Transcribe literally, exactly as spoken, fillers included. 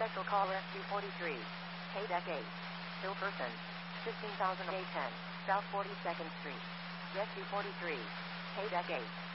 Special call S two forty-three. K-Deck eight. Still person. fifteen thousand eight ten. South forty-second Street. S two forty-three. K-Deck eight.